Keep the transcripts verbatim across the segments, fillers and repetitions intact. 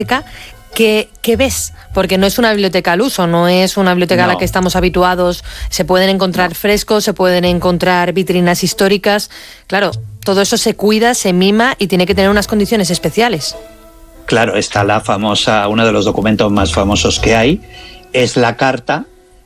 ¿Qué, ¿Qué ves? Porque no es una biblioteca al uso, no es una biblioteca no. a la que estamos habituados. Se pueden encontrar no. frescos, se pueden encontrar vitrinas históricas. Claro, todo eso se cuida, se mima y tiene que tener unas condiciones especiales. Claro, está la famosa, uno de los documentos más famosos que hay, es la carta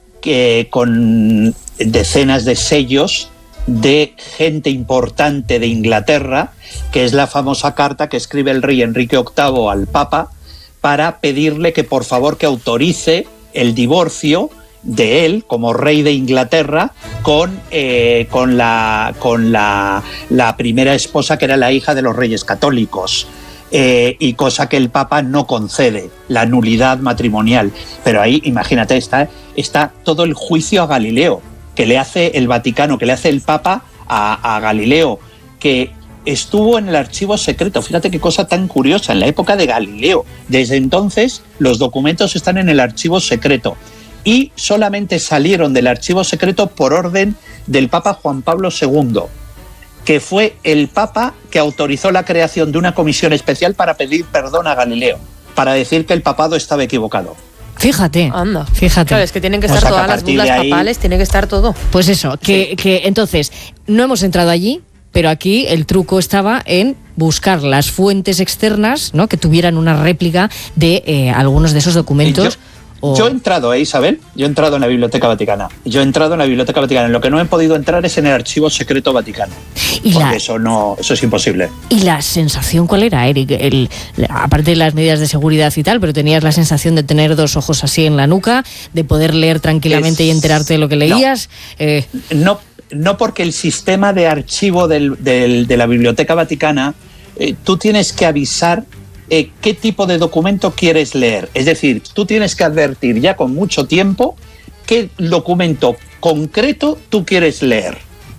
que con decenas de sellos de gente importante de Inglaterra, que es la famosa carta que escribe el rey Enrique octavo al Papa para pedirle que por favor que autorice el divorcio de él como rey de Inglaterra con, eh, con, la, con la, la primera esposa, que era la hija de los reyes católicos. Eh, y cosa que el Papa no concede, la nulidad matrimonial. Pero ahí, imagínate, está, está todo el juicio a Galileo, que le hace el Vaticano, que le hace el Papa a, a Galileo, que estuvo en el archivo secreto. Fíjate qué cosa tan curiosa, en la época de Galileo. Desde entonces, los documentos están en el archivo secreto y solamente salieron del archivo secreto por orden del Papa Juan Pablo segundo, que fue el Papa que autorizó la creación de una comisión especial para pedir perdón a Galileo, para decir que el papado estaba equivocado. Fíjate, anda, fíjate. Claro, es que tienen que estar o sea, todas las bulas ahí... papales, tiene que estar todo. Pues eso, que, sí. que entonces, no hemos entrado allí, pero aquí el truco estaba en buscar las fuentes externas, ¿no?, que tuvieran una réplica de eh, algunos de esos documentos. O... Yo he entrado, ¿eh, Isabel? Yo he entrado en la Biblioteca Vaticana. Yo he entrado en la Biblioteca Vaticana. En lo que no he podido entrar es en el Archivo Secreto Vaticano. ¿Y porque la... eso no, eso es imposible. ¿Y la sensación cuál era, Eric? El, aparte de las medidas de seguridad y tal, pero tenías la sensación de tener dos ojos así en la nuca, de poder leer tranquilamente es... y enterarte de lo que leías. No, eh... no, no porque el sistema de archivo del, del, de la Biblioteca Vaticana, eh, tú tienes que avisar Eh, qué tipo de documento quieres leer. Es decir, tú tienes que advertir ya con mucho tiempo qué documento concreto tú quieres leer.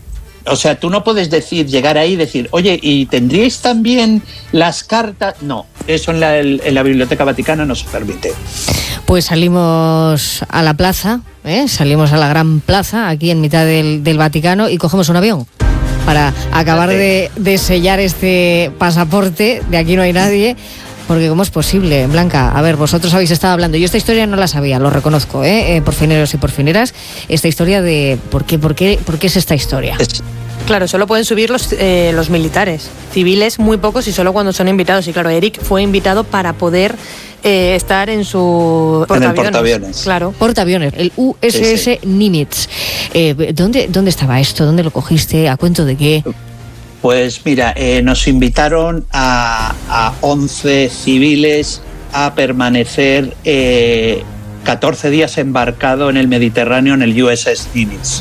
O sea, tú no puedes decir, llegar ahí y decir, oye, ¿y tendríais también las cartas? No, eso en la, en la Biblioteca Vaticana no se permite. Pues salimos a la plaza, ¿eh? salimos a la gran plaza, aquí en mitad del, del Vaticano, y cogemos un avión para acabar de, de sellar este pasaporte. De aquí no hay nadie, porque ¿cómo es posible, Blanca? A ver, vosotros habéis estado hablando, yo esta historia no la sabía, lo reconozco, ¿eh? eh porfineros y porfineras, esta historia de ¿por qué, por qué, por qué es esta historia? Es... Claro, solo pueden subir los, eh, los militares, civiles muy pocos y solo cuando son invitados. Y claro, Eric fue invitado para poder eh, estar en su portaaviones. En el portaaviones. Claro, portaaviones, el U S S sí, sí. Nimitz. Eh, ¿dónde, ¿Dónde estaba esto? ¿Dónde lo cogiste? ¿A cuento de qué? Pues mira, eh, nos invitaron a, a once civiles a permanecer eh, catorce días embarcado en el Mediterráneo en el U S S Nimitz.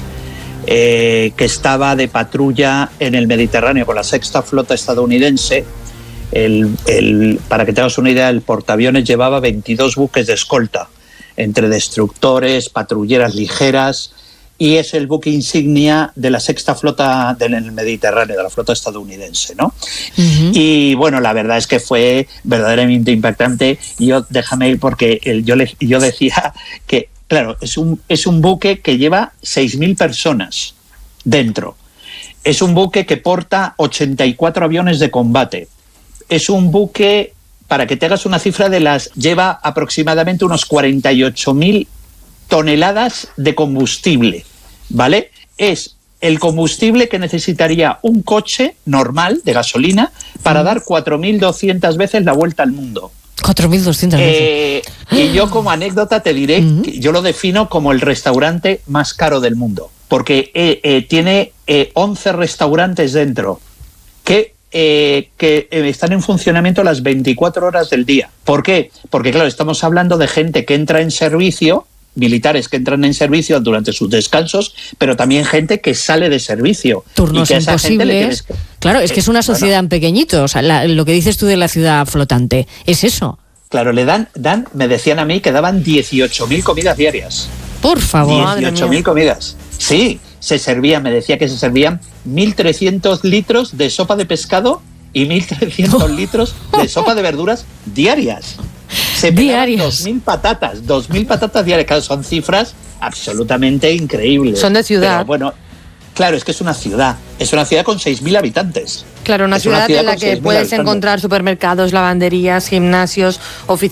Eh, que estaba de patrulla en el Mediterráneo con la sexta flota estadounidense. El, el, para que te hagas una idea, el portaaviones llevaba veintidós buques de escolta, entre destructores, patrulleras ligeras, y es el buque insignia de la sexta flota del Mediterráneo, de la flota estadounidense, ¿no? Uh-huh. Y bueno, la verdad es que fue verdaderamente impactante. Yo, déjame ir porque el, yo, le, yo decía que claro, es un, es un buque que lleva seis mil personas dentro. Es un buque que porta ochenta y cuatro aviones de combate. Es un buque, para que te hagas una cifra, de las lleva aproximadamente unos cuarenta y ocho mil toneladas de combustible, ¿vale? Es el combustible que necesitaría un coche normal de gasolina para dar cuatro mil doscientas veces la vuelta al mundo. cuatro mil doscientas veces. Eh, y yo como anécdota te diré, uh-huh. que yo lo defino como el restaurante más caro del mundo, porque eh, eh, tiene eh, once restaurantes dentro que, eh, que están en funcionamiento las veinticuatro horas del día. ¿Por qué? Porque claro, estamos hablando de gente que entra en servicio, militares que entran en servicio durante sus descansos, pero también gente que sale de servicio. Turnos y que imposibles. Que... Claro, es que es una sociedad bueno, en pequeñito. O sea, la, lo que dices tú de la ciudad flotante, es eso. Claro, le dan, dan, me decían a mí que daban dieciocho mil comidas diarias. Por favor. dieciocho mil comidas. Sí, se servían, me decía que se servían mil trescientos litros de sopa de pescado y mil trescientos litros de sopa de verduras diarias. Se pegaban dos mil patatas, dos mil patatas diarias. Claro, son cifras absolutamente increíbles. Son de ciudad. Pero bueno, claro, es que es una ciudad. Es una ciudad con seis mil habitantes. Claro, una, ciudad, una ciudad en la que puedes habitantes. encontrar supermercados, lavanderías, gimnasios, oficinas.